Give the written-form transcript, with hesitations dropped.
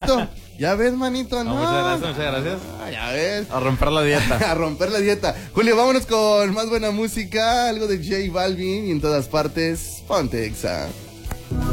manito. Ya ves, manito, no. Muchas gracias. Ya ves. A romper la dieta. A romper la dieta. Julio, vámonos con más buena música. Algo de J Balvin y en todas partes, ponte Exa.